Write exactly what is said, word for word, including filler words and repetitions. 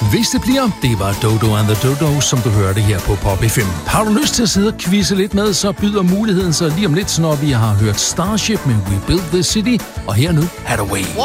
Hvis det bliver, det var Dodo and the Dodos, som du hørte her på Pop F M. Har du lyst til at sidde og quizze lidt med, så byder muligheden sig lige om lidt, når vi har hørt Starship med We Built This City, og her nu, Hathaway.